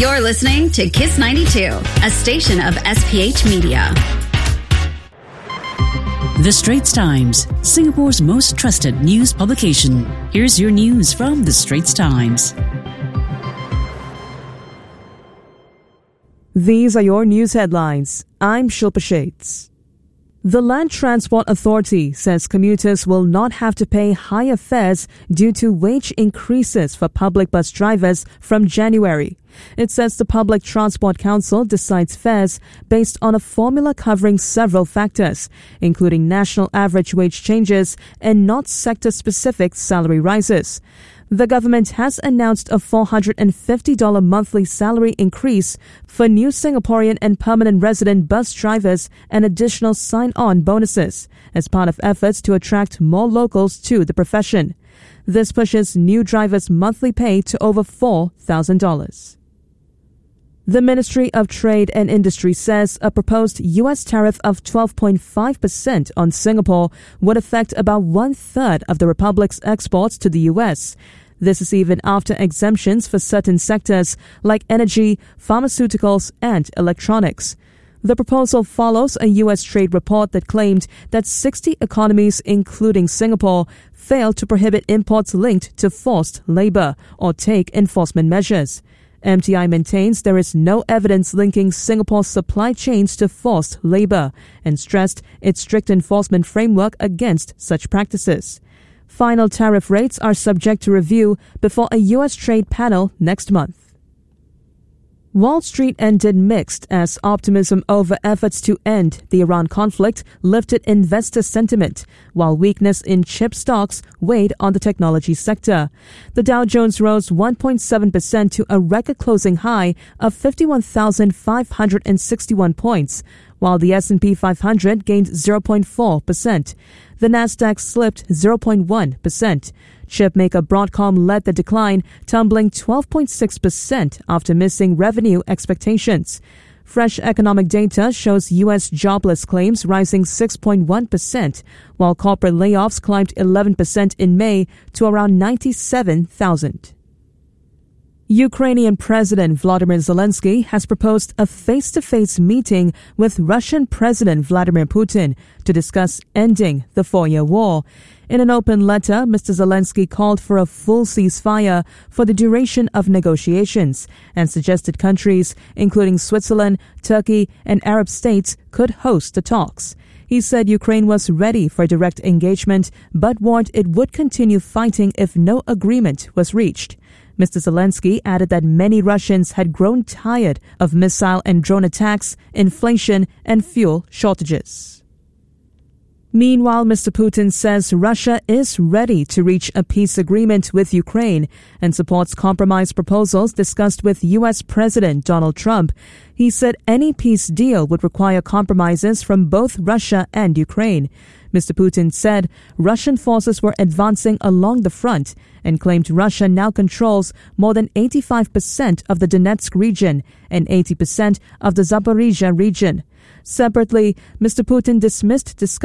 You're listening to Kiss 92, a station of SPH Media. The Straits Times, Singapore's most trusted news publication. Here's your news from The Straits Times. These are your news headlines. I'm Shilpa Shades. The Land Transport Authority says commuters will not have to pay higher fares due to wage increases for public bus drivers from January. It says the Public Transport Council decides fares based on a formula covering several factors, including national average wage changes and not sector-specific salary rises. The government has announced a $450 monthly salary increase for new Singaporean and permanent resident bus drivers and additional sign-on bonuses as part of efforts to attract more locals to the profession. This pushes new drivers' monthly pay to over $4,000. The Ministry of Trade and Industry says a proposed U.S. tariff of 12.5% on Singapore would affect about one-third of the Republic's exports to the U.S. This is even after exemptions for certain sectors like energy, pharmaceuticals, and electronics. The proposal follows a U.S. trade report that claimed that 60 economies, including Singapore, failed to prohibit imports linked to forced labor or take enforcement measures. MTI maintains there is no evidence linking Singapore's supply chains to forced labor and stressed its strict enforcement framework against such practices. Final tariff rates are subject to review before a U.S. trade panel next month. Wall Street ended mixed as optimism over efforts to end the Iran conflict lifted investor sentiment, while weakness in chip stocks weighed on the technology sector. The Dow Jones rose 1.7% to a record-closing high of 51,561 points, while the S&P 500 gained 0.4%. The Nasdaq slipped 0.1%. Chipmaker Broadcom led the decline, tumbling 12.6% after missing revenue expectations. Fresh economic data shows U.S. jobless claims rising 6.1%, while corporate layoffs climbed 11% in May to around 97,000. Ukrainian President Volodymyr Zelensky has proposed a face-to-face meeting with Russian President Vladimir Putin to discuss ending the four-year war. In an open letter, Mr. Zelensky called for a full ceasefire for the duration of negotiations and suggested countries, including Switzerland, Turkey, and Arab states, could host the talks. He said Ukraine was ready for direct engagement, but warned it would continue fighting if no agreement was reached. Mr. Zelensky added that many Russians had grown tired of missile and drone attacks, inflation, and fuel shortages. Meanwhile, Mr. Putin says Russia is ready to reach a peace agreement with Ukraine and supports compromise proposals discussed with U.S. President Donald Trump. He said any peace deal would require compromises from both Russia and Ukraine. Mr. Putin said Russian forces were advancing along the front and claimed Russia now controls more than 85% of the Donetsk region and 80% of the Zaporizhzhia region. Separately, Mr. Putin dismissed discussions